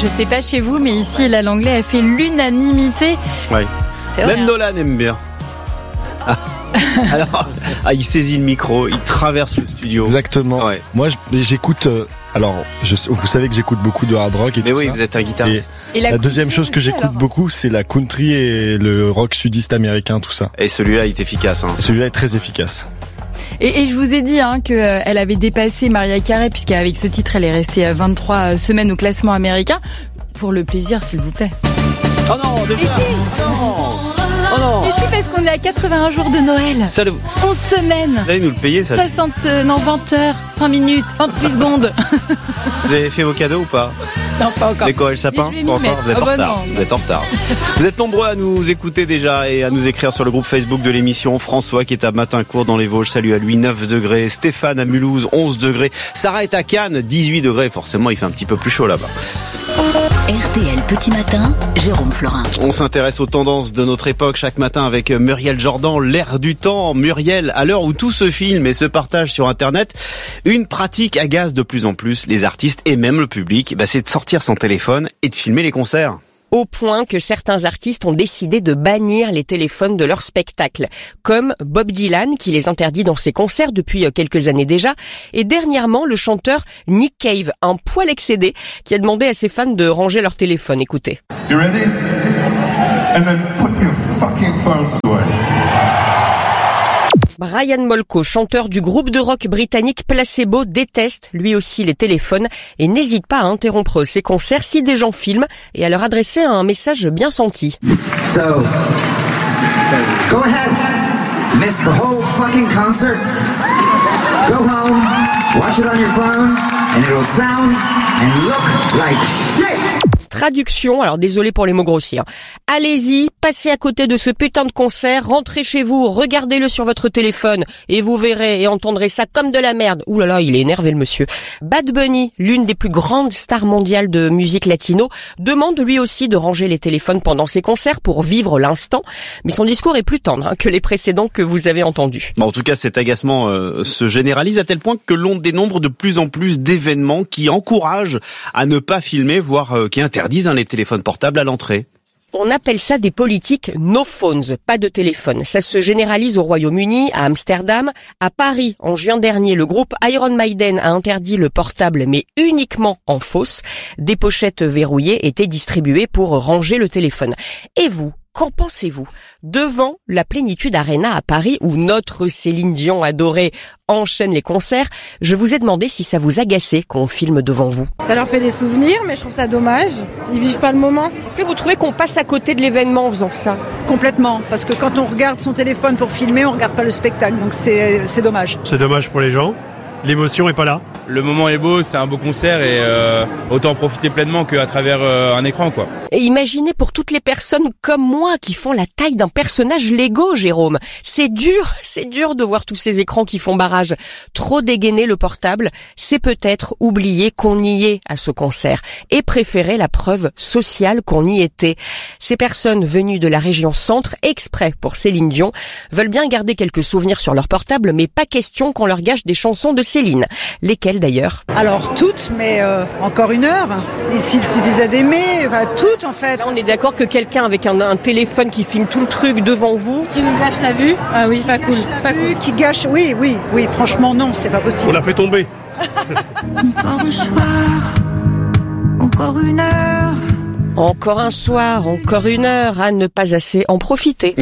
Je sais pas chez vous, mais ici, là, l'anglais a fait l'unanimité. Oui. Même hein. Nolan aime bien. Alors, il saisit le micro, il traverse le studio. Exactement. Ouais. Moi, j'écoute. Vous savez que j'écoute beaucoup de hard rock et Mais tout oui, ça. vous êtes un guitariste. Et La deuxième chose que aussi, j'écoute alors. beaucoup, c'est la country et le rock sudiste américain, tout ça. Et celui-là, il est efficace. Celui-là est très efficace. Et je vous ai dit qu'elle avait dépassé Mariah Carey, puisqu'avec ce titre, elle est restée 23 semaines au classement américain. Pour le plaisir, s'il vous plaît. Oh non, déjà. Oh non. Et si, parce qu'on est à 81 jours de Noël. Ça, 11 semaines. vous allez nous le payer, ça. 20 heures, 5 minutes, 28 secondes. Vous avez fait vos cadeaux ou pas? Non, pas encore. Décorer le sapin? Mais je vais Pas m'y encore. mettre. Vous êtes Ah en bah retard. non. Vous êtes en retard. Vous êtes nombreux à nous écouter déjà et à nous écrire sur le groupe Facebook de l'émission. François qui est à Matincourt dans les Vosges. Salut à lui, 9 degrés. Stéphane à Mulhouse, 11 degrés. Sarah est à Cannes, 18 degrés. Forcément, il fait un petit peu plus chaud là-bas. RTL Petit Matin, Jérôme Florin. On s'intéresse aux tendances de notre époque chaque matin avec Muriel Jordan, l'air du temps. Muriel, à l'heure où tout se filme et se partage sur Internet, une pratique agace de plus en plus les artistes et même le public, c'est de sortir son téléphone et de filmer les concerts. Au point que certains artistes ont décidé de bannir les téléphones de leurs spectacles, comme Bob Dylan qui les interdit dans ses concerts depuis quelques années déjà, et dernièrement le chanteur Nick Cave, un poil excédé, qui a demandé à ses fans de ranger leur téléphone. Écoutez. You ready? And then put your fucking phones away. Brian Molko, chanteur du groupe de rock britannique Placebo, déteste lui aussi les téléphones et n'hésite pas à interrompre ses concerts si des gens filment et à leur adresser un message bien senti. So, go ahead, miss the whole fucking concert. Go home, watch it on your phone, and it'll sound and look like shit. Traduction, alors désolé pour les mots grossiers. Allez-y, passez à côté de ce putain de concert, rentrez chez vous, regardez-le sur votre téléphone et vous verrez et entendrez ça comme de la merde. Ouh là là, il est énervé le monsieur. Bad Bunny, l'une des plus grandes stars mondiales de musique latino, demande lui aussi de ranger les téléphones pendant ses concerts pour vivre l'instant. Mais son discours est plus tendre que les précédents que vous avez entendus. En tout cas, cet agacement se généralise à tel point que l'on dénombre de plus en plus d'événements qui encouragent à ne pas filmer, voire qui interdisent les téléphones portables à l'entrée. On appelle ça des politiques no phones, pas de téléphone. Ça se généralise au Royaume-Uni, à Amsterdam, à Paris. En juin dernier, le groupe Iron Maiden a interdit le portable, mais uniquement en fosse. Des pochettes verrouillées étaient distribuées pour ranger le téléphone. Et vous? Qu'en pensez-vous? Devant la Plénitude Arena à Paris, où notre Céline Dion adorée enchaîne les concerts, je vous ai demandé si ça vous agaçait qu'on filme devant vous. Ça leur fait des souvenirs, mais je trouve ça dommage. Ils vivent pas le moment. Est-ce que vous trouvez qu'on passe à côté de l'événement en faisant ça? Complètement, parce que quand on regarde son téléphone pour filmer, on regarde pas le spectacle, donc c'est dommage. C'est dommage pour les gens, l'émotion est pas là. Le moment est beau, c'est un beau concert et autant en profiter pleinement qu'à travers un écran, quoi. Et imaginez pour toutes les personnes comme moi qui font la taille d'un personnage Lego, Jérôme. C'est dur de voir tous ces écrans qui font barrage. Trop dégainer le portable, c'est peut-être oublier qu'on y est à ce concert et préférer la preuve sociale qu'on y était. Ces personnes venues de la région centre, exprès pour Céline Dion, veulent bien garder quelques souvenirs sur leur portable, mais pas question qu'on leur gâche des chansons de Céline. Lesquelles d'ailleurs? Alors toutes, mais encore une heure. Et s'il suffisait d'aimer, toutes en fait. Là, on est d'accord que quelqu'un avec un téléphone qui filme tout le truc devant vous... Qui nous gâche la vue? Ah oui, pas cool. Qui gâche, oui, franchement non, c'est pas possible. On l'a fait tomber. Encore un soir, encore une heure. Encore un soir, encore une heure, à ne pas assez en profiter.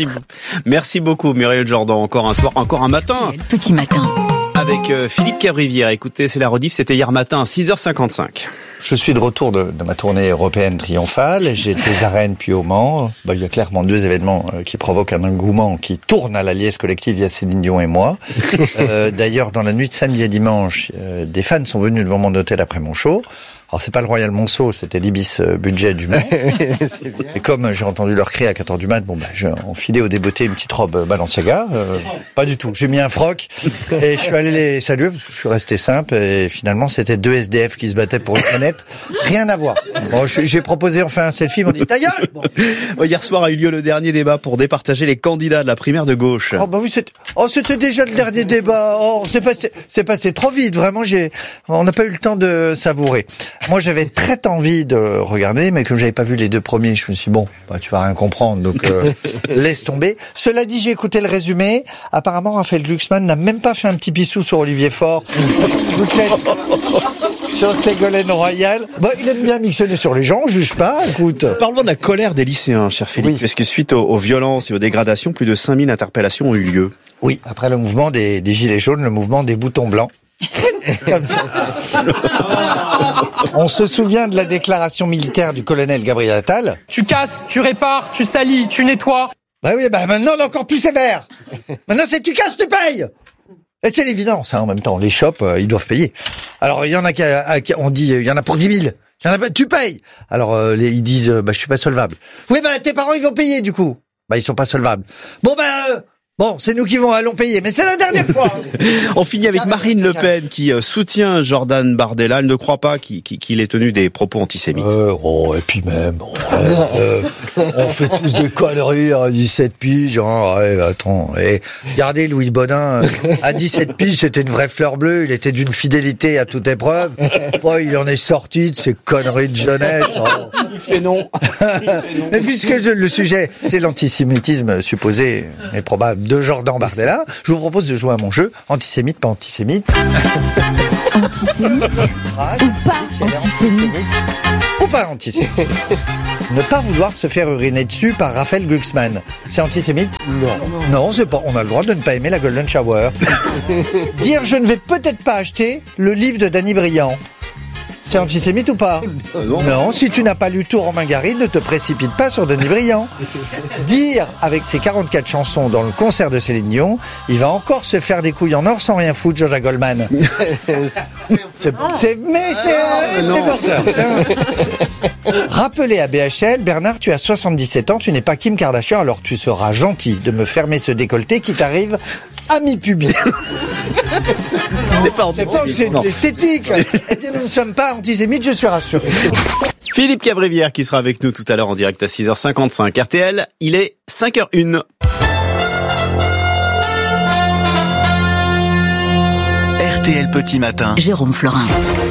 Merci beaucoup Muriel Jordan. Encore un soir, encore un matin. Petit Matin. Avec Philippe Cabrivière. Écoutez, c'est la rediff, c'était hier matin à 6h55. Je suis de retour de ma tournée européenne triomphale. J'ai été à Rennes puis au Mans. Il y a clairement deux événements qui provoquent un engouement qui tourne à la liesse collective via Céline Dion et moi. D'ailleurs, dans la nuit de samedi à dimanche, des fans sont venus devant mon hôtel après mon show. Alors c'est pas le Royal Monceau, c'était l'Ibis budget du Mans. Et comme j'ai entendu leur cri à 4h du mat, j'ai enfilé au débeauté une petite robe Balenciaga. Pas du tout. J'ai mis un froc et je suis allé les saluer parce que je suis resté simple et finalement c'était deux SDF qui se battaient pour une planète. Rien à voir. Bon, j'ai proposé enfin un selfie, ils m'ont dit ta gueule. Hier soir a eu lieu le dernier débat pour départager les candidats de la primaire de gauche. C'était déjà le dernier débat. C'est passé trop vite. Vraiment, on n'a pas eu le temps de savourer. Moi, j'avais très envie de regarder, mais comme j'avais pas vu les 2 premiers, je me suis dit, bon, tu vas rien comprendre, donc laisse tomber. Cela dit, j'ai écouté le résumé. Apparemment, Raphaël Glucksmann n'a même pas fait un petit pissou sur Olivier Faure. Sur Ségolène Royal. Il aime bien mixonner sur les gens, on juge pas, écoute. Parlons de la colère des lycéens, cher Philippe, parce que suite aux violences et aux dégradations, plus de 5000 interpellations ont eu lieu. Oui, après le mouvement des gilets jaunes, le mouvement des boutons blancs. Comme ça. On se souvient de la déclaration militaire du colonel Gabriel Attal. Tu casses, tu répares, tu salis, tu nettoies. Maintenant on est encore plus sévère. Maintenant c'est tu casses, tu payes. Et c'est l'évidence, en même temps. Les shops, ils doivent payer. Alors il y en a on dit, il y en a pour 10 000. Il y en a, tu payes. Alors ils disent, je suis pas solvable. Oui, tes parents ils vont payer du coup. Ils sont pas solvables. Bon, c'est nous qui allons payer, mais c'est la dernière fois. On finit avec Marine Le Pen qui soutient Jordan Bardella. Elle ne croit pas qu'il ait tenu des propos antisémites. Et puis même, on fait tous des conneries à 17 piges. Attends, regardez Louis Bodin, à 17 piges, c'était une vraie fleur bleue. Il était d'une fidélité à toute épreuve. Il en est sorti de ces conneries de jeunesse. Il fait non. Mais puisque le sujet, c'est l'antisémitisme supposé et probable de Jordan Bardella, je vous propose de jouer à mon jeu antisémite, pas antisémite. Antisémite ou pas antisémite. Ou pas antisémite. Ne pas vouloir se faire uriner dessus par Raphaël Glucksmann. C'est antisémite ? Non, c'est pas. On a le droit de ne pas aimer la Golden Shower. Dire je ne vais peut-être pas acheter le livre de Danny Briand. C'est antisémite ou pas ? Non, si tu n'as pas lu tout Romain Gary, ne te précipite pas sur Denis Briand. Dire, avec ses 44 chansons dans le concert de Céline Dion, il va encore se faire des couilles en or sans rien foutre, Jean-Jacques Goldman. C'est porteur. Rappeler à BHL, Bernard, tu as 77 ans, tu n'es pas Kim Kardashian, alors tu seras gentil de me fermer ce décolleté qui t'arrive à mi-pubis. C'est de l'esthétique. Eh bien, nous ne sommes pas antisémites, je suis rassuré. Philippe Cavrivière qui sera avec nous tout à l'heure en direct à 6h55. RTL, il est 5h01. RTL Petit Matin. Jérôme Florin.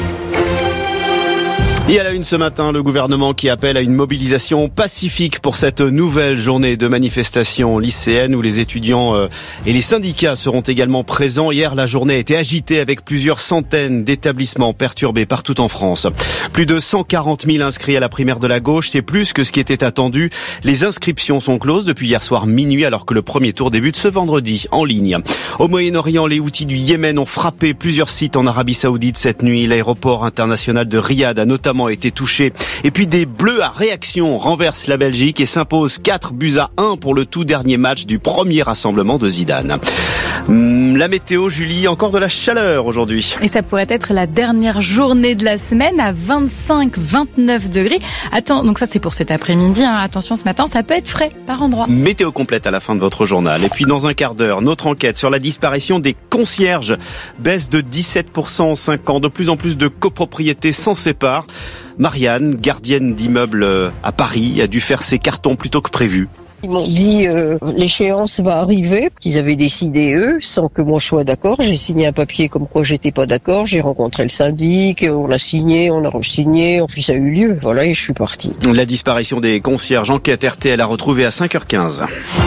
Et à la une ce matin, le gouvernement qui appelle à une mobilisation pacifique pour cette nouvelle journée de manifestation lycéenne où les étudiants et les syndicats seront également présents. Hier, la journée a été agitée avec plusieurs centaines d'établissements perturbés partout en France. Plus de 140 000 inscrits à la primaire de la gauche, c'est plus que ce qui était attendu. Les inscriptions sont closes depuis hier soir minuit alors que le premier tour débute ce vendredi en ligne. Au Moyen-Orient, les Houthis du Yémen ont frappé plusieurs sites en Arabie Saoudite cette nuit. L'aéroport international de Riyad a notamment été touché. Et puis des Bleus à réaction renversent la Belgique et s'imposent 4-1 pour le tout dernier match du premier rassemblement de Zidane. La météo, Julie, encore de la chaleur aujourd'hui. Et ça pourrait être la dernière journée de la semaine à 25-29 degrés. Attends, donc ça c'est pour cet après-midi. Attention, ce matin, ça peut être frais par endroit. Météo complète à la fin de votre journal. Et puis dans un quart d'heure, notre enquête sur la disparition des concierges baisse de 17% en 5 ans. De plus en plus de copropriétés s'en séparent. Marianne, gardienne d'immeuble à Paris, a dû faire ses cartons plus tôt que prévu. Ils m'ont dit l'échéance va arriver, qu'ils avaient décidé eux, sans que moi je sois d'accord. J'ai signé un papier comme quoi j'étais pas d'accord. J'ai rencontré le syndic, on l'a signé, on a re-signé, puis ça a eu lieu. Voilà, et je suis parti. La disparition des concierges, enquête RTL a retrouvé à 5h15.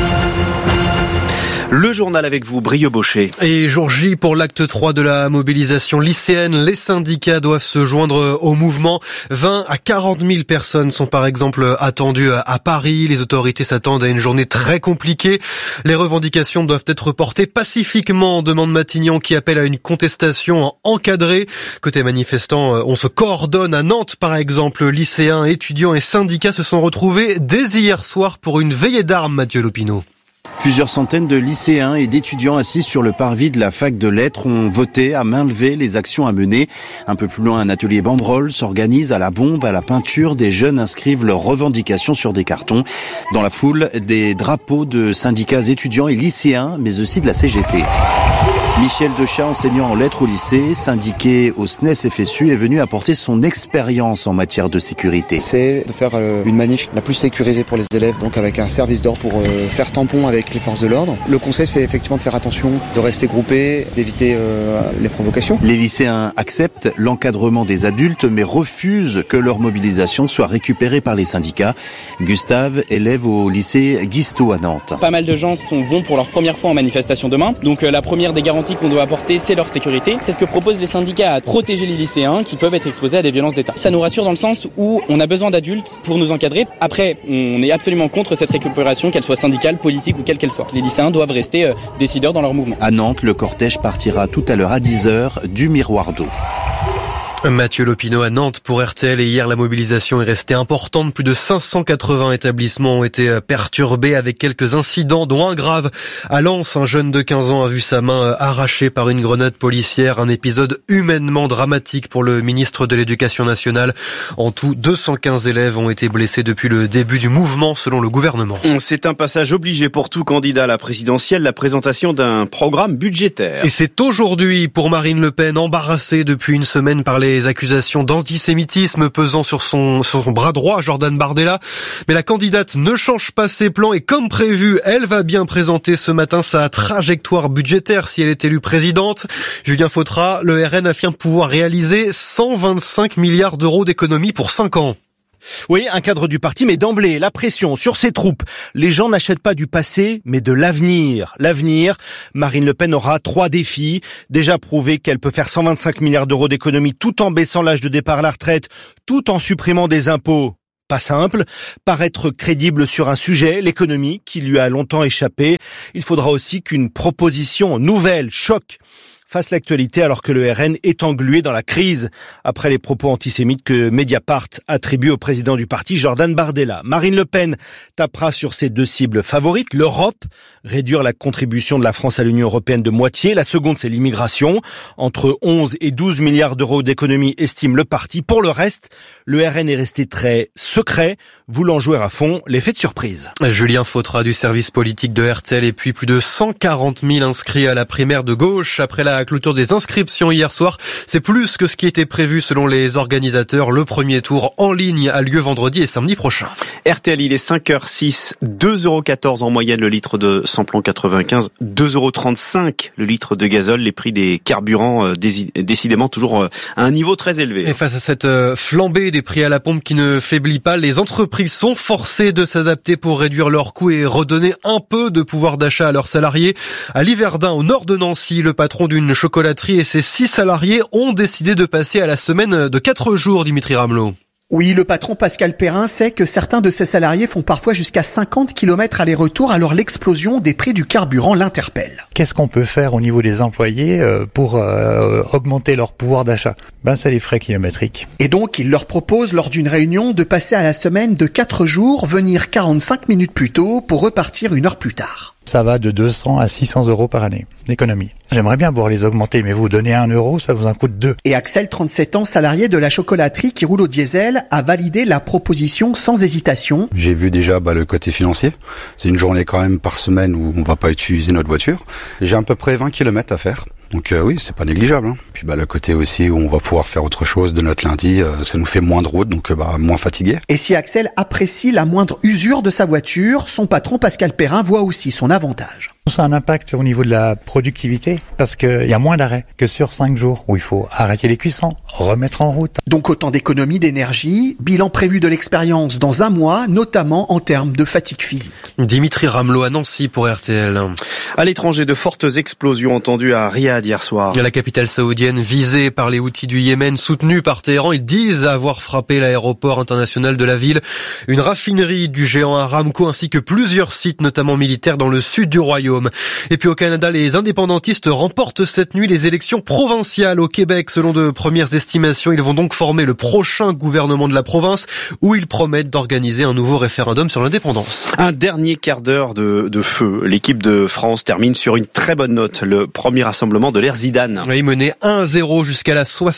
Le journal avec vous, Brieux Baucher. Et jour J pour l'acte 3 de la mobilisation lycéenne. Les syndicats doivent se joindre au mouvement. 20 à 40 000 personnes sont par exemple attendues à Paris. Les autorités s'attendent à une journée très compliquée. Les revendications doivent être portées pacifiquement, demande Matignon qui appelle à une contestation encadrée. Côté manifestants, on se coordonne à Nantes par exemple. Lycéens, étudiants et syndicats se sont retrouvés dès hier soir pour une veillée d'armes, Mathieu Lopineau. Plusieurs centaines de lycéens et d'étudiants assis sur le parvis de la fac de lettres ont voté à main levée les actions à mener. Un peu plus loin, un atelier banderole s'organise à la bombe, à la peinture. Des jeunes inscrivent leurs revendications sur des cartons. Dans la foule, des drapeaux de syndicats étudiants et lycéens, mais aussi de la CGT. Michel Dechat, enseignant en lettres au lycée, syndiqué au SNES-FSU, est venu apporter son expérience en matière de sécurité. C'est de faire une manif la plus sécurisée pour les élèves, donc avec un service d'ordre pour faire tampon avec les forces de l'ordre. Le conseil, c'est effectivement de faire attention, de rester groupé, d'éviter les provocations. Les lycéens acceptent l'encadrement des adultes, mais refusent que leur mobilisation soit récupérée par les syndicats. Gustave, élève au lycée Guisteau à Nantes. Pas mal de gens vont pour leur première fois en manifestation demain, donc la première des garanties qu'on doit apporter, c'est leur sécurité. C'est ce que proposent les syndicats, à protéger les lycéens qui peuvent être exposés à des violences d'État. Ça nous rassure dans le sens où on a besoin d'adultes pour nous encadrer. Après, on est absolument contre cette récupération, qu'elle soit syndicale, politique ou quelle qu'elle soit. Les lycéens doivent rester décideurs dans leur mouvement. À Nantes, le cortège partira tout à l'heure à 10h du Miroir d'eau. Mathieu Lopineau à Nantes pour RTL et hier la mobilisation est restée importante. Plus de 580 établissements ont été perturbés avec quelques incidents dont un grave. À Lens, un jeune de 15 ans a vu sa main arrachée par une grenade policière. Un épisode humainement dramatique pour le ministre de l'Éducation nationale. En tout, 215 élèves ont été blessés depuis le début du mouvement selon le gouvernement. C'est un passage obligé pour tout candidat à la présidentielle, la présentation d'un programme budgétaire. Et c'est aujourd'hui pour Marine Le Pen, embarrassée depuis une semaine par les accusations d'antisémitisme pesant sur son bras droit, Jordan Bardella. Mais la candidate ne change pas ses plans et comme prévu, elle va bien présenter ce matin sa trajectoire budgétaire si elle est élue présidente. Julien Fautra, le RN affirme pouvoir réaliser 125 milliards d'euros d'économies pour 5 ans. Oui, un cadre du parti, mais d'emblée, la pression sur ses troupes. Les gens n'achètent pas du passé, mais de l'avenir. L'avenir, Marine Le Pen aura 3 défis. Déjà prouver qu'elle peut faire 125 milliards d'euros d'économies tout en baissant l'âge de départ à la retraite, tout en supprimant des impôts. Pas simple. Paraître crédible sur un sujet, l'économie, qui lui a longtemps échappé. Il faudra aussi qu'une proposition nouvelle, choc, fasse l'actualité alors que le RN est englué dans la crise après les propos antisémites que Mediapart attribue au président du parti, Jordan Bardella. Marine Le Pen tapera sur ses 2 cibles favorites, l'Europe, réduire la contribution de la France à l'Union européenne de moitié. La seconde, c'est l'immigration. Entre 11 et 12 milliards d'euros d'économies estime le parti. Pour le reste, le RN est resté très secret, voulant jouer à fond l'effet de surprise. Julien Fautra du service politique de RTL et puis plus de 140 000 inscrits à la primaire de gauche après la clôture des inscriptions hier soir. C'est plus que ce qui était prévu selon les organisateurs. Le premier tour en ligne a lieu vendredi et samedi prochain. RTL, il est 5h06, 2,14€ en moyenne le litre de samplon 95, 2,35€ le litre de gazole. Les prix des carburants décidément toujours à un niveau très élevé. Et face à cette flambée des prix à la pompe qui ne faiblit pas, les entreprises sont forcées de s'adapter pour réduire leurs coûts et redonner un peu de pouvoir d'achat à leurs salariés. À Liverdun, au nord de Nancy, le patron d'une chocolaterie et ses 6 salariés ont décidé de passer à la semaine de 4 jours, Dimitri Ramelot. Oui, le patron Pascal Perrin sait que certains de ses salariés font parfois jusqu'à 50 km aller-retour, alors l'explosion des prix du carburant l'interpelle. Qu'est-ce qu'on peut faire au niveau des employés pour augmenter leur pouvoir d'achat ? C'est les frais kilométriques. Et donc, il leur propose lors d'une réunion de passer à la semaine de 4 jours, venir 45 minutes plus tôt pour repartir 1 heure plus tard. Ça va de 200 à 600 euros par année d'économie. J'aimerais bien pouvoir les augmenter, mais vous donnez 1 euro, ça vous en coûte 2. Et Axel, 37 ans, salarié de la chocolaterie qui roule au diesel, a validé la proposition sans hésitation. J'ai vu déjà le côté financier. C'est une journée quand même par semaine où on va pas utiliser notre voiture. J'ai à peu près 20 km à faire. Donc oui, c'est pas négligeable. Puis le côté aussi où on va pouvoir faire autre chose de notre lundi, ça nous fait moins de route, donc moins fatigué. Et si Axel apprécie la moindre usure de sa voiture, son patron Pascal Perrin voit aussi son avantage. Ça a un impact au niveau de la productivité parce qu'il y a moins d'arrêts que sur 5 jours où il faut arrêter les cuissons, remettre en route. Donc autant d'économies d'énergie, bilan prévu de l'expérience dans 1 mois, notamment en termes de fatigue physique. Dimitri Ramelot à Nancy pour RTL. À l'étranger, de fortes explosions entendues à Riyad hier soir. La capitale saoudienne visée par les Houthis du Yémen, soutenus par Téhéran, ils disent avoir frappé l'aéroport international de la ville, une raffinerie du géant Aramco ainsi que plusieurs sites, notamment militaires, dans le sud du royaume. Et puis au Canada, les indépendantistes remportent cette nuit les élections provinciales au Québec. Selon de premières estimations, ils vont donc former le prochain gouvernement de la province où ils promettent d'organiser un nouveau référendum sur l'indépendance. Un dernier quart d'heure de feu. L'équipe de France termine sur une très bonne note. Le premier rassemblement de l'ère Zidane. Oui, mené 1-0 jusqu'à la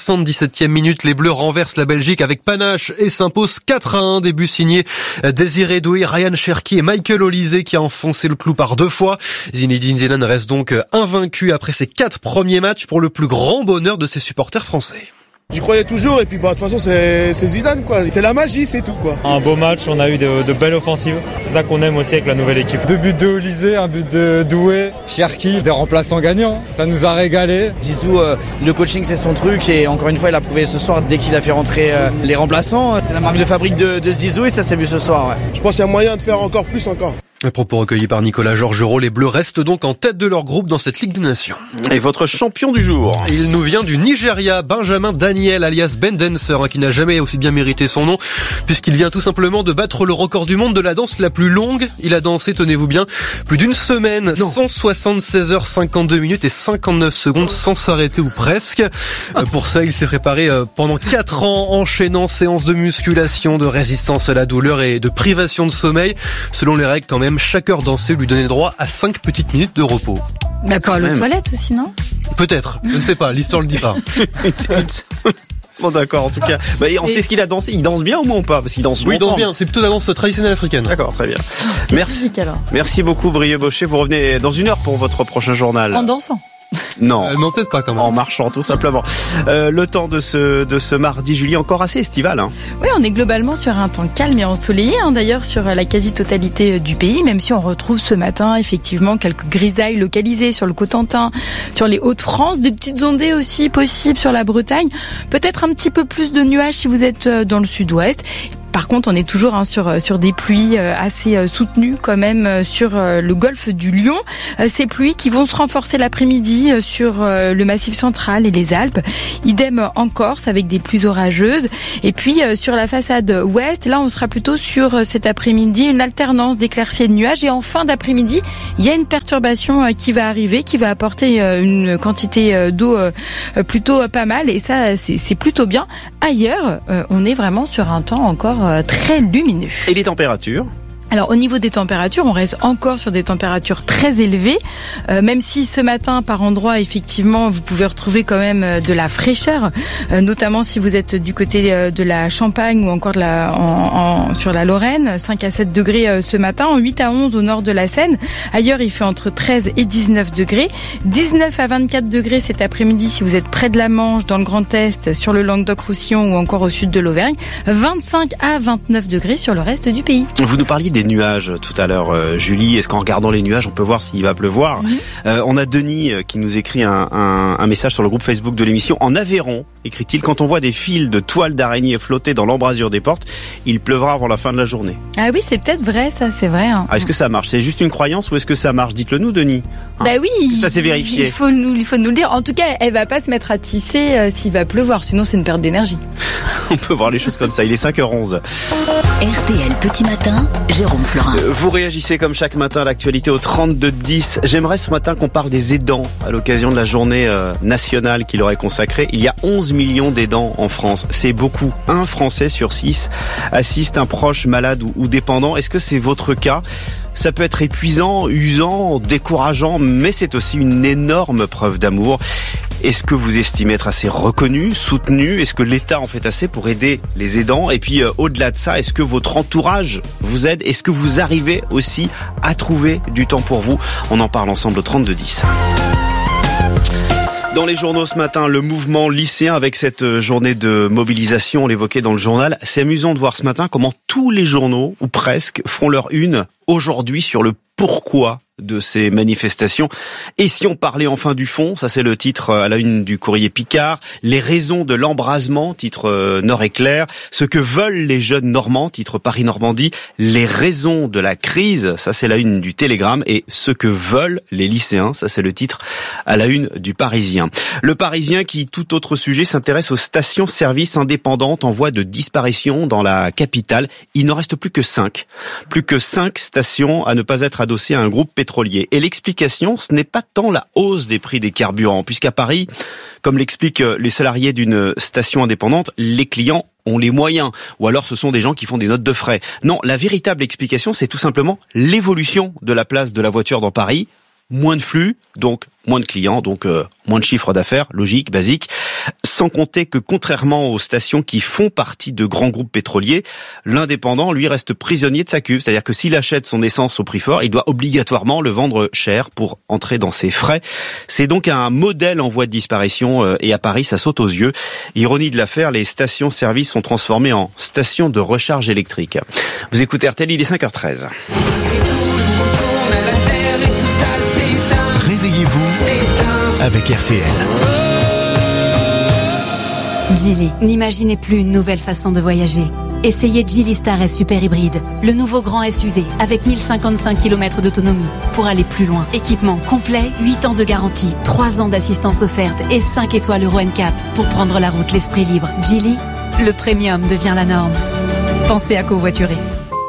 77e minute. Les Bleus renversent la Belgique avec panache et s'imposent 4-1. Début signé Désiré Doué, Ryan Cherki et Michael Olysée qui a enfoncé le clou par 2 fois. Zinedine Zidane reste donc invaincu après ses 4 premiers matchs pour le plus grand bonheur de ses supporters français. J'y croyais toujours et puis de toute façon c'est Zidane quoi, c'est la magie, c'est tout quoi. Un beau match, on a eu de belles offensives, c'est ça qu'on aime aussi avec la nouvelle équipe. 2 buts de Olysée, un but de Doué, Cherki, des remplaçants gagnants, ça nous a régalé. Zizou, le coaching c'est son truc et encore une fois il a prouvé ce soir dès qu'il a fait rentrer les remplaçants, c'est la marque de fabrique de Zizou et ça s'est vu ce soir. Ouais. Je pense qu'il y a moyen de faire encore plus encore. À propos recueillis par Nicolas Georgerot, les Bleus restent donc en tête de leur groupe dans cette Ligue des Nations. Et votre champion du jour? Il nous vient du Nigeria, Benjamin Daniel alias Ben Dancer, qui n'a jamais aussi bien mérité son nom, puisqu'il vient tout simplement de battre le record du monde de la danse la plus longue. Il a dansé, tenez-vous bien, plus d'une semaine, 176 heures 52 minutes et 59 secondes sans s'arrêter ou presque. Pour ça, il s'est préparé pendant 4 ans, enchaînant séances de musculation, de résistance à la douleur et de privation de sommeil. Selon les règles quand même, chaque heure dansée lui donnait droit à 5 petites minutes de repos. Mais pour aller aux toilettes aussi, non? Peut-être, je ne sais pas, l'histoire le dit pas. Bon d'accord, en tout cas. Bah, on sait ce qu'il a dansé, il danse bien au moins ou pas? Parce qu'il danse longtemps. Oui, il danse bien, c'est plutôt la danse traditionnelle africaine. D'accord, très bien. Merci. Physique, alors. Merci beaucoup Brieux Bochet, vous revenez dans 1 heure pour votre prochain journal. En dansant. Non. Non, peut-être pas quand même. En marchant, tout simplement. Le temps de ce mardi, Julie, encore assez estival. Hein. Oui, on est globalement sur un temps calme et ensoleillé, d'ailleurs sur la quasi-totalité du pays, même si on retrouve ce matin effectivement quelques grisailles localisées sur le Cotentin, sur les Hauts-de-France, des petites ondées aussi possibles sur la Bretagne, peut-être un petit peu plus de nuages si vous êtes dans le sud-ouest. Par contre, on est toujours sur des pluies assez soutenues quand même sur le golfe du Lion. Ces pluies qui vont se renforcer l'après-midi sur le Massif central et les Alpes. Idem en Corse avec des pluies orageuses. Et puis sur la façade ouest, là on sera plutôt sur cet après-midi une alternance d'éclaircies et de nuages. Et en fin d'après-midi, il y a une perturbation qui va arriver, qui va apporter une quantité d'eau plutôt pas mal. Et ça, c'est plutôt bien. Ailleurs, on est vraiment sur un temps encore très lumineux. Et les températures ? Alors au niveau des températures, on reste encore sur des températures très élevées, même si ce matin par endroits effectivement vous pouvez retrouver quand même de la fraîcheur, notamment si vous êtes du côté de la Champagne ou encore sur la Lorraine, 5 à 7 degrés ce matin, 8 à 11 au nord de la Seine. Ailleurs il fait entre 13 et 19 degrés, 19 à 24 degrés cet après-midi si vous êtes près de la Manche, dans le Grand Est, sur le Languedoc-Roussillon ou encore au sud de l'Auvergne, 25 à 29 degrés sur le reste du pays. Vous nous parliez des nuages tout à l'heure, Julie. Est-ce qu'en regardant les nuages, on peut voir s'il va pleuvoir? On a Denis qui nous écrit un message sur le groupe Facebook de l'émission. En Aveyron, écrit-il, quand on voit des fils de toiles d'araignée flotter dans l'embrasure des portes, il pleuvra avant la fin de la journée. Ah oui, c'est peut-être vrai, ça, c'est vrai. Hein. Ah, est-ce que ça marche? C'est juste une croyance ou est-ce que ça marche? Dites-le nous, Denis. Bah oui. Ça s'est vérifié. Il faut nous le dire. En tout cas, elle va pas se mettre à tisser s'il va pleuvoir, sinon c'est une perte d'énergie. On peut voir les choses comme ça. Il est 5h11. RTL Petit Matin, Jérôme Florin. Vous réagissez comme chaque matin à l'actualité au 32-10. J'aimerais ce matin qu'on parle des aidants à l'occasion de la journée nationale qui leur est consacrée. Il y a 11 millions d'aidants en France. C'est beaucoup. 1 Français sur 6 assiste un proche malade ou dépendant. Est-ce que c'est votre cas ? Ça peut être épuisant, usant, décourageant, mais c'est aussi une énorme preuve d'amour. Est-ce que vous estimez être assez reconnu, soutenu? Est-ce que l'État en fait assez pour aider les aidants? Et puis au-delà de ça, est-ce que votre entourage vous aide? Est-ce que vous arrivez aussi à trouver du temps pour vous? On en parle ensemble au 32-10. Dans les journaux ce matin, le mouvement lycéen avec cette journée de mobilisation, on l'évoquait dans le journal. C'est amusant de voir ce matin comment tous les journaux, ou presque, font leur une aujourd'hui sur le pourquoi de ces manifestations. Et si on parlait enfin du fond, ça c'est le titre à la une du Courrier Picard, les raisons de l'embrasement, titre Nord-Éclair, ce que veulent les jeunes normands, titre Paris-Normandie, les raisons de la crise, ça c'est la une du Télégramme, et ce que veulent les lycéens, ça c'est le titre à la une du Parisien. Le Parisien qui, tout autre sujet, s'intéresse aux stations-service indépendantes en voie de disparition dans la capitale. Il n'en reste plus que 5. Plus que 5 stations à ne pas être adossées à un groupe pétrolier. Et l'explication, ce n'est pas tant la hausse des prix des carburants, puisqu'à Paris, comme l'expliquent les salariés d'une station indépendante, les clients ont les moyens, ou alors ce sont des gens qui font des notes de frais. Non, la véritable explication, c'est tout simplement l'évolution de la place de la voiture dans Paris. moins de flux, donc moins de clients, donc moins de chiffre d'affaires, logique, basique. Sans compter que contrairement aux stations qui font partie de grands groupes pétroliers, l'indépendant, lui, reste prisonnier de sa cuve. C'est-à-dire que s'il achète son essence au prix fort, il doit obligatoirement le vendre cher pour entrer dans ses frais. C'est donc un modèle en voie de disparition et à Paris, ça saute aux yeux. Ironie de l'affaire, les stations-service sont transformées en stations de recharge électrique. Vous écoutez RTL, il est 5h13. Réveillez-vous avec RTL. Geely, n'imaginez plus une nouvelle façon de voyager. Essayez Geely Star S Super Hybride, le nouveau grand SUV avec 1055 km d'autonomie pour aller plus loin. Équipement complet, 8 ans de garantie, 3 ans d'assistance offerte et 5 étoiles Euro NCAP pour prendre la route l'esprit libre. Geely, le premium devient la norme. Pensez à covoiturer.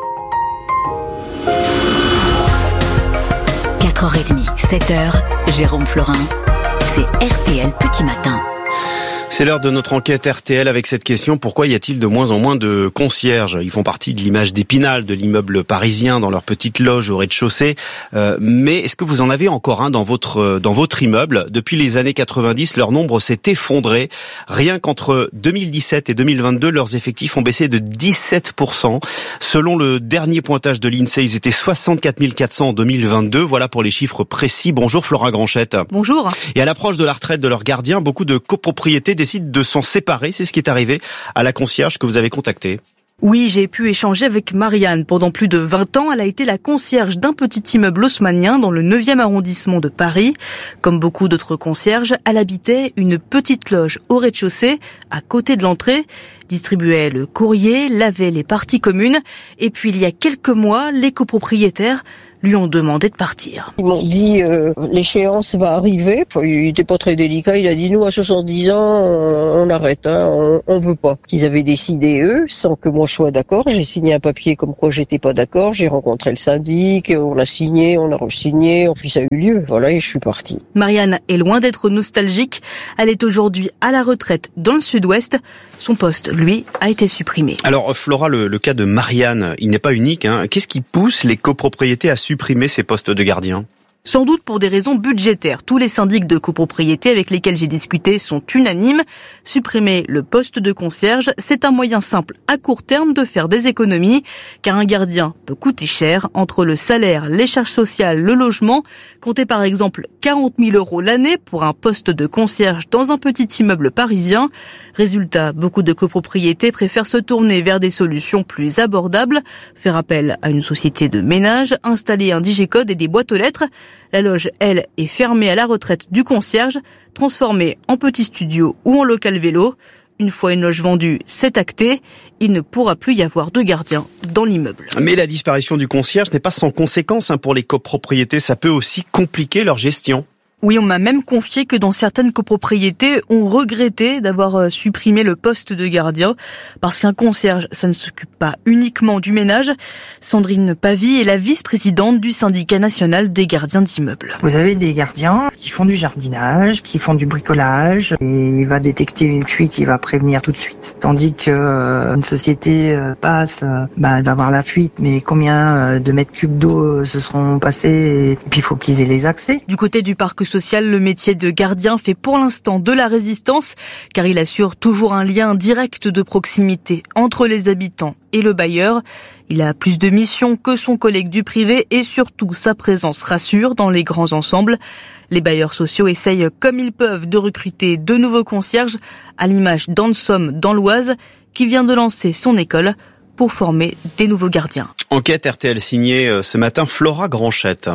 4h30, 7h, Jérôme Florin, c'est RTL Petit Matin. C'est l'heure de notre enquête RTL avec cette question: pourquoi y a-t-il de moins en moins de concierges? Ils font partie de l'image d'Épinal, de l'immeuble parisien, dans leur petite loge au rez-de-chaussée. Mais est-ce que vous en avez encore un dans votre immeuble? Depuis les années 90, leur nombre s'est effondré. Rien qu'entre 2017 et 2022, leurs effectifs ont baissé de 17%. Selon le dernier pointage de l'INSEE, ils étaient 64 400 en 2022. Voilà pour les chiffres précis. Bonjour Flora Granchette. Bonjour. Et à l'approche de la retraite de leurs gardiens, beaucoup de copropriétés décident de s'en séparer. C'est ce qui est arrivé à la concierge que vous avez contactée. Oui, j'ai pu échanger avec Marianne. Pendant plus de 20 ans, elle a été la concierge d'un petit immeuble haussmannien dans le 9e arrondissement de Paris. Comme beaucoup d'autres concierges, elle habitait une petite loge au rez-de-chaussée, à côté de l'entrée, distribuait le courrier, lavait les parties communes. Et puis, il y a quelques mois, les copropriétaires lui ont demandé de partir. Ils m'ont dit l'échéance va arriver. Enfin, il était pas très délicat. Il a dit nous à 70 ans on arrête, on veut pas. Ils avaient décidé eux sans que moi je sois d'accord. J'ai signé un papier comme quoi j'étais pas d'accord. J'ai rencontré le syndic, on a signé, on a re-signé, puis ça a eu lieu. Voilà, et je suis partie. Marianne est loin d'être nostalgique. Elle est aujourd'hui à la retraite dans le sud-ouest. Son poste, lui, a été supprimé. Alors Flora, le cas de Marianne, il n'est pas unique. Qu'est-ce qui pousse les copropriétés à supprimer ces postes de gardiens? Sans doute pour des raisons budgétaires. Tous les syndics de copropriété avec lesquels j'ai discuté sont unanimes. Supprimer le poste de concierge, c'est un moyen simple à court terme de faire des économies, car un gardien peut coûter cher entre le salaire, les charges sociales, le logement. Comptez par exemple 40 000 € l'année pour un poste de concierge dans un petit immeuble parisien. Résultat, beaucoup de copropriétés préfèrent se tourner vers des solutions plus abordables, faire appel à une société de ménage, installer un digicode et des boîtes aux lettres. La loge, elle, est fermée à la retraite du concierge, transformée en petit studio ou en local vélo. Une fois une loge vendue, c'est acté. Il ne pourra plus y avoir de gardien dans l'immeuble. Mais la disparition du concierge n'est pas sans conséquence pour les copropriétés. Ça peut aussi compliquer leur gestion. Oui, on m'a même confié que dans certaines copropriétés, on regrettait d'avoir supprimé le poste de gardien parce qu'un concierge, ça ne s'occupe pas uniquement du ménage. Sandrine Pavie est la vice-présidente du syndicat national des gardiens d'immeubles. Vous avez des gardiens qui font du jardinage, qui font du bricolage et il va détecter une fuite, il va prévenir tout de suite. Tandis que une société passe, elle va voir la fuite, mais combien de mètres cubes d'eau se seront passés et puis il faut qu'ils aient les accès. Du côté du parc social, le métier de gardien fait pour l'instant de la résistance, car il assure toujours un lien direct de proximité entre les habitants et le bailleur. Il a plus de missions que son collègue du privé et surtout sa présence rassure dans les grands ensembles. Les bailleurs sociaux essayent comme ils peuvent de recruter de nouveaux concierges, à l'image d'Ansom dans l'Oise, qui vient de lancer son école pour former des nouveaux gardiens. Enquête RTL signée ce matin Flora Granchette.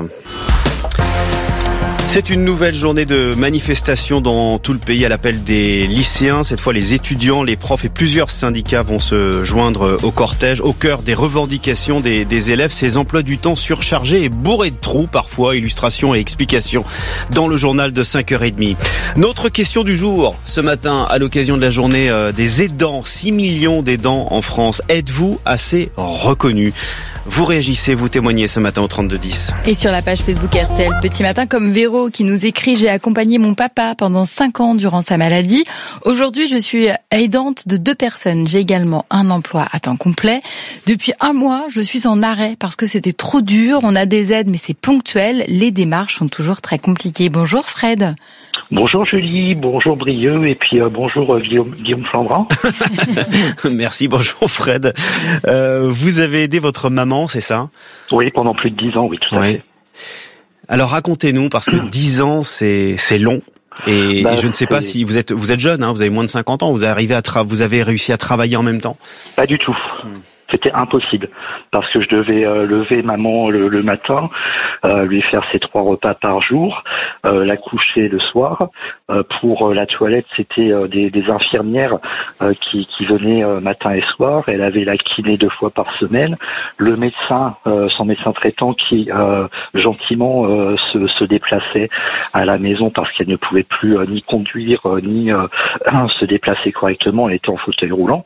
C'est une nouvelle journée de manifestation dans tout le pays à l'appel des lycéens. Cette fois, les étudiants, les profs et plusieurs syndicats vont se joindre au cortège. Au cœur des revendications des élèves, ces emplois du temps surchargés et bourrés de trous parfois. Illustrations et explications dans le journal de 5h30. Notre question du jour, ce matin, à l'occasion de la journée des aidants. 6 millions d'aidants en France. Êtes-vous assez reconnus? Vous réagissez, vous témoignez ce matin au 3210. Et sur la page Facebook RTL Petit Matin, comme Véro qui nous écrit « J'ai accompagné mon papa pendant 5 ans durant sa maladie. Aujourd'hui, je suis aidante de 2 personnes. J'ai également un emploi à temps complet. Depuis 1 mois, je suis en arrêt parce que c'était trop dur. On a des aides, mais c'est ponctuel. Les démarches sont toujours très compliquées. » Bonjour Fred. Bonjour Julie, bonjour Brieux et puis bonjour Guillaume Flandrin. Merci, bonjour Fred. Vous avez aidé votre maman, c'est ça ? Oui, pendant plus de 10 ans, oui, tout à fait. Alors racontez-nous, parce que 10 ans, c'est long. Et je ne sais pas si vous êtes jeune, hein, vous avez moins de 50 ans, vous avez réussi à travailler en même temps ? Pas du tout. C'était impossible parce que je devais lever maman le matin, lui faire ses 3 repas par jour, la coucher le soir. Pour la toilette, c'était des infirmières qui venaient matin et soir. Elle avait la kiné 2 fois par semaine. Le médecin, son médecin traitant, qui gentiment se déplaçait à la maison parce qu'elle ne pouvait plus ni conduire ni se déplacer correctement. Elle était en fauteuil roulant.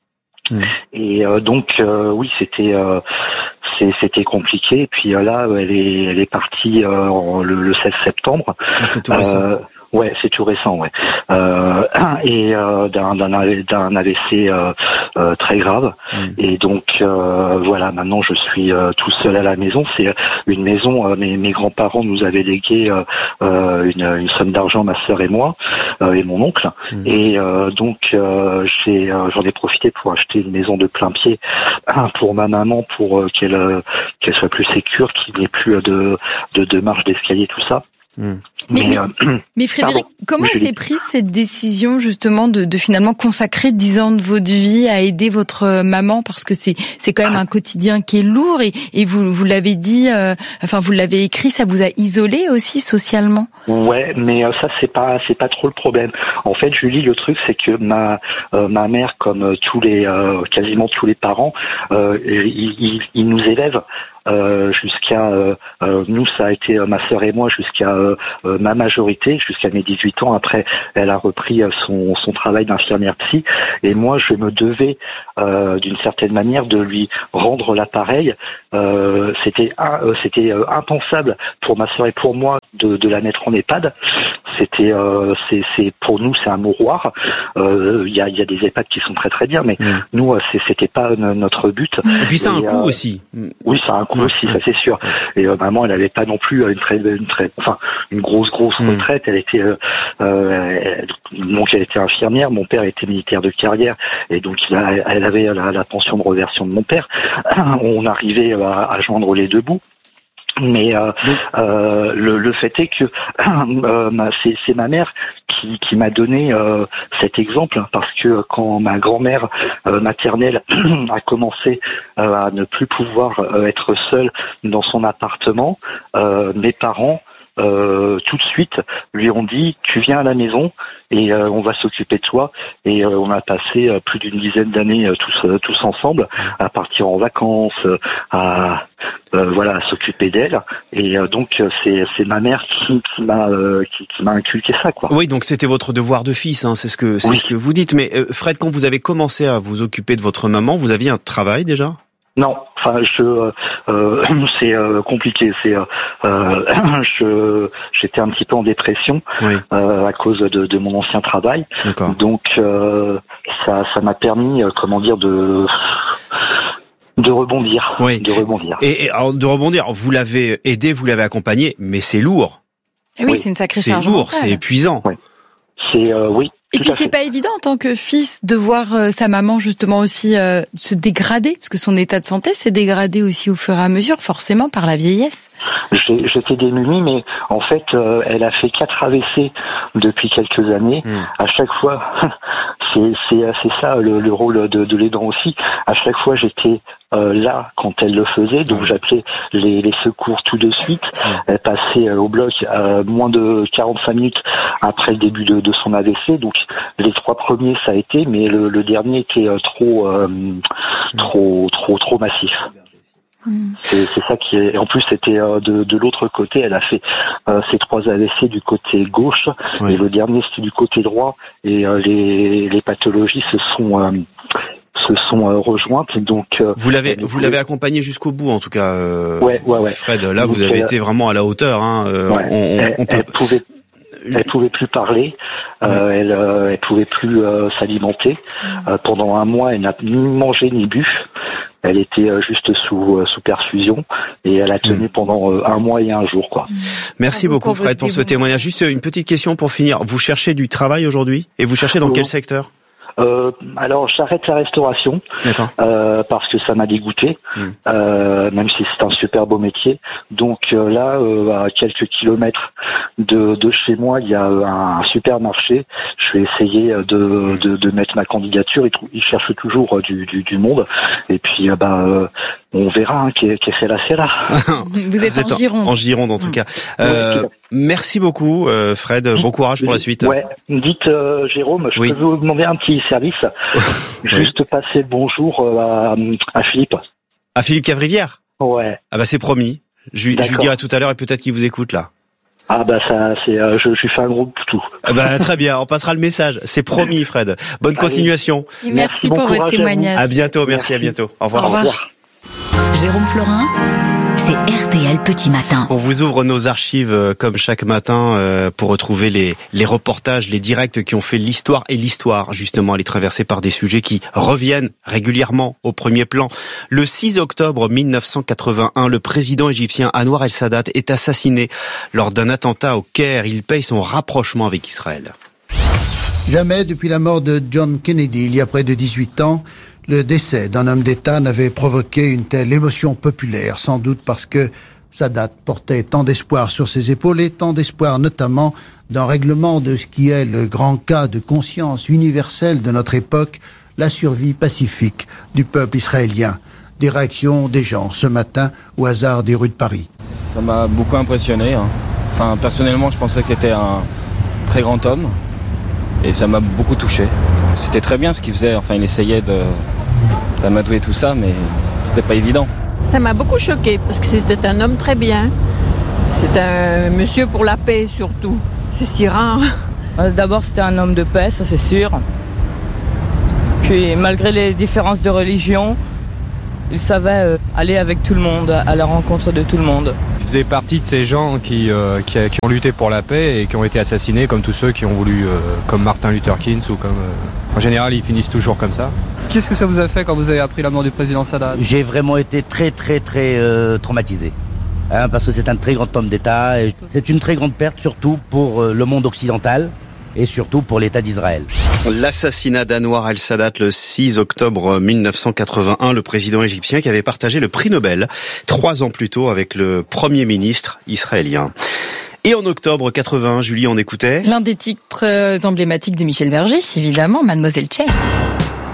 Et donc oui, c'était compliqué. Et puis là, elle est partie le 16 septembre. C'est tout récent. Ouais, c'est tout récent, ouais. Et d'un AVC très grave. Et donc voilà, maintenant je suis tout seul à la maison. C'est une maison. Mes grands-parents nous avaient légué une somme d'argent, ma sœur et moi, et mon oncle. Et donc j'en ai profité pour acheter une maison de plein pied pour ma maman, pour qu'elle soit plus sécure, qu'il n'y ait plus de marche d'escalier, tout ça. Mais Frédéric, comment s'est prise cette décision justement de finalement consacrer 10 ans de votre vie à aider votre maman, parce que c'est quand même un quotidien qui est lourd et vous l'avez dit, vous l'avez écrit, ça vous a isolé aussi socialement. Ouais, mais ça c'est pas trop le problème. En fait, Julie, le truc c'est que ma mère, comme quasiment tous les parents, ils nous élèvent. Jusqu'à nous, ça a été ma sœur et moi jusqu'à ma majorité, jusqu'à mes 18 ans. Après, elle a repris son travail d'infirmière psy, et moi je me devais d'une certaine manière de lui rendre l'appareil. C'était impensable pour ma sœur et pour moi de la mettre en EHPAD. C'était c'est pour nous c'est un mouroir. Il y a des EHPAD qui sont très très bien, mais nous c'était pas notre but. Et puis ça a un coût aussi. Oui, ça a un coût aussi, ça c'est sûr. Et maman, elle avait pas non plus une grosse retraite. Elle était donc elle était infirmière. Mon père était militaire de carrière, et donc elle avait la pension de réversion de mon père. On arrivait à joindre les deux bouts. Mais le fait est que c'est ma mère qui m'a donné cet exemple, parce que quand ma grand-mère maternelle a commencé à ne plus pouvoir être seule dans son appartement, mes parents tout de suite lui ont dit tu viens à la maison et on va s'occuper de toi, et on a passé plus d'une dizaine d'années tous ensemble à partir en vacances, à s'occuper d'elle, et donc c'est ma mère qui m'a inculqué ça, quoi. Oui, donc c'était votre devoir de fils, hein, c'est ce que vous dites. Mais Fred, quand vous avez commencé à vous occuper de votre maman, vous aviez un travail déjà ? Non, c'est compliqué. J'étais un petit peu en dépression à cause de mon ancien travail. D'accord. Donc ça m'a permis, de rebondir. Oui. De rebondir. Et alors, de rebondir, vous l'avez aidé, vous l'avez accompagné, mais c'est lourd. Et oui, c'est une sacrée charge. C'est lourd, c'est épuisant. Oui. C'est oui. Et puis c'est pas évident en tant que fils de voir sa maman justement aussi se dégrader, parce que son état de santé s'est dégradé aussi au fur et à mesure, forcément par la vieillesse. J'étais démuni, mais en fait, elle a fait 4 AVC depuis quelques années. À chaque fois, c'est ça le rôle de l'aidant aussi. À chaque fois, j'étais là quand elle le faisait, donc j'appelais les secours tout de suite. Elle passait au bloc moins de 45 minutes après le début de son AVC. Donc les 3 premiers ça a été, mais le dernier était trop massif. C'est ça qui est. En plus, c'était de l'autre côté. Elle a fait ses 3 AVC du côté gauche, et le dernier c'était du côté droit. Et les pathologies se se sont rejointes. Donc vous l'avez accompagné jusqu'au bout, en tout cas. Ouais. Fred, là donc, vous avez été vraiment à la hauteur. Hein. Elle pouvait plus parler, elle pouvait plus s'alimenter. Pendant un mois, elle n'a ni mangé ni bu. Elle était juste sous perfusion et elle a tenu pendant un mois et un jour, quoi. Merci beaucoup Fred pour ce témoignage. Juste une petite question pour finir. Vous cherchez du travail aujourd'hui et vous cherchez dans quel secteur ? Alors j'arrête la restauration parce que ça m'a dégoûté, même si c'est un super beau métier. Donc là, à quelques kilomètres de chez moi, il y a un supermarché. Je vais essayer de mettre ma candidature. Ils cherchent toujours du monde. Et puis on verra qui est là, c'est là. Vous êtes en Gironde. En Gironde en tout cas. Merci beaucoup Fred. Bon courage pour la suite. Ouais. Dites Jérôme, je peux vous demander un petit service. Juste passer le bonjour à Philippe. À Philippe Cavrivière ? Ouais. Ah bah c'est promis. Je lui dirai tout à l'heure et peut-être qu'il vous écoute là. Ah bah ça c'est je lui fais un gros poutou. Ah bah très bien, on passera le message. C'est promis Fred. Bonne continuation. Merci pour votre témoignage. À bientôt, merci, à bientôt. Au revoir. Au revoir. Jérôme Florin, c'est RTL Petit Matin. On vous ouvre nos archives comme chaque matin pour retrouver les reportages, les directs qui ont fait l'histoire. Et l'histoire, justement, elle est traversée par des sujets qui reviennent régulièrement au premier plan. Le 6 octobre 1981, le président égyptien Anwar el-Sadat est assassiné lors d'un attentat au Caire. Il paye son rapprochement avec Israël. Jamais depuis la mort de John Kennedy, il y a près de 18 ans, le décès d'un homme d'État n'avait provoqué une telle émotion populaire, sans doute parce que Sadat portait tant d'espoir sur ses épaules et tant d'espoir notamment d'un règlement de ce qui est le grand cas de conscience universelle de notre époque, la survie pacifique du peuple israélien. Des réactions des gens ce matin au hasard des rues de Paris. Ça m'a beaucoup impressionné. Enfin, personnellement, je pensais que c'était un très grand homme et ça m'a beaucoup touché. C'était très bien ce qu'il faisait. Enfin, il essayait d'amadouer tout ça, mais c'était pas évident. Ça m'a beaucoup choqué parce que c'était un homme très bien. C'est un monsieur pour la paix surtout. C'est si rare. D'abord, c'était un homme de paix, ça c'est sûr. Puis, malgré les différences de religion, il savait aller avec tout le monde, à la rencontre de tout le monde. Il faisait partie de ces gens qui ont lutté pour la paix et qui ont été assassinés, comme tous ceux qui ont voulu, comme Martin Luther King ou comme... En général, ils finissent toujours comme ça. Qu'est-ce que ça vous a fait quand vous avez appris la mort du président Sadat ? J'ai vraiment été très traumatisé. Parce que c'est un très grand homme d'État. Et c'est une très grande perte, surtout pour le monde occidental et surtout pour l'État d'Israël. L'assassinat d'Anwar el-Sadat le 6 octobre 1981, le président égyptien qui avait partagé le prix Nobel 3 ans plus tôt avec le premier ministre israélien. Et en octobre 81, Julie, on écoutait l'un des titres emblématiques de Michel Berger, évidemment, Mademoiselle Cher.